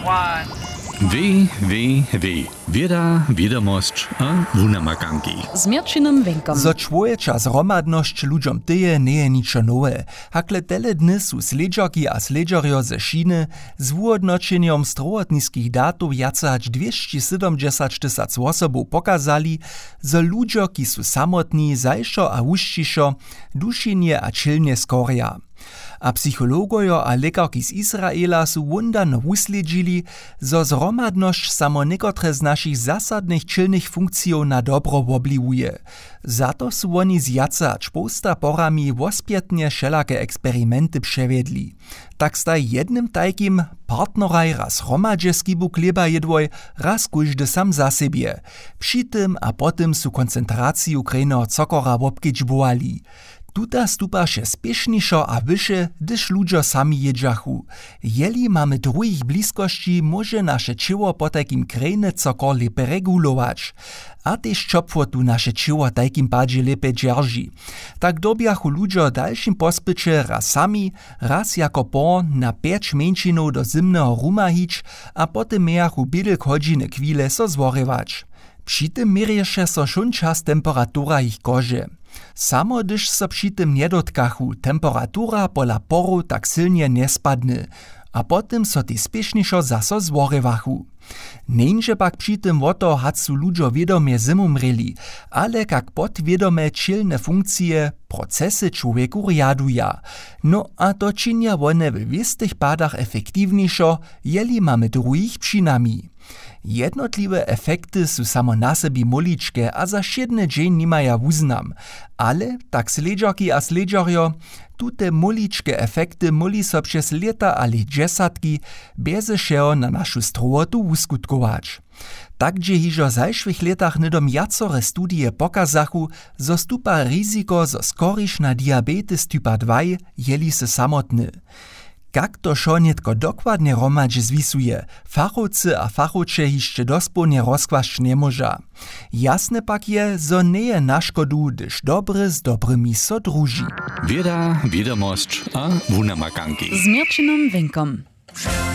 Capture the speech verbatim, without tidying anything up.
Weh, weh, weh. Wieda, wiadomość a wunamaganki. Z Mirčinom Wenkom. Zo człowiecza zromadność ludziom tyje nie je niczo nowe. Hakle tele dny su sledžarki a sledžarjo ze Šiny z wuodnočenjom strowotniskich datów jace hač dwieście siedemdziesiąt tysac osobów pokazali, zo ludzie, ki su samotni, zajšo a wuščišo, dušenje a čilnje skorja. A psychologojo a lekarki z Izraela su wundano wusledźili, zo zromadność samo niekotre z naszych zasadnych čilnych funkcjow na dobro wobliwuje. Zato su oni z jace hač posta porami wospietnie wszelakie eksperymenty przewiedli. Tak staj jednym tajkim partneraj raz hromadźe skibu chleba jedwoj, raz kóždy sam za siebie. Przy tym a potem su koncentraciju krejného cokora wobkedźbowali. Tuta stupaše spiešnišo a wyše, gdyż ludzie sami jedžachu. Jeli mamy druhich bliskości, może nasze ciało po takim krejne cokor lepe regulować. A też czopwotu nasze ciało takim padzie lepe dzierży. Tak dobiachu ludzie dalszym pospycie raz sami, raz jako por na pięć męczynów do zimnego ruma hić, a potem miachu bydel godziny chwile so zworywać. Przy tym mierieše so šun čas temperatura ich kože. Samo gdyż so przy tym nie dotkachu, temperatura pola poru tak silnie nie spadnie, a potem so ty spiešnišo zaso zworywachu. Neńże pak przy tym woto hac su ludzie wiedomie zimumreli, ale kak podwiedome čilne funkcje, procesy człowieku riaduja. No a to činia one w wiestych padach efektywniejszo, jeli mamy druhich přinami. Jednotliwe efekty su samo na sebi moličke a za šedny dzień nimaja wuznam, ale tak sledžarki a sledžarjo, tute moličke efekty moli so przez leta ali džesatki bezešeho na našu strowotu wuskutkować. Tak gdzie hižo zajšłych letach nydom jacore studije pokazachu, zo stupa riziko zo skoriš na diabetes typa dwa, jeli se samotny. Jak to šo netko dokładnie romadź zwisuje, fachowcy a fachowcze hišće dospolnie rozkłaść nie moża. Jasne pak je, zo nie je na škodu, gdyż dobry z dobrymi so druži. Wieda, wiadomość a wunamaganki. Z Mirčinom Wenkom.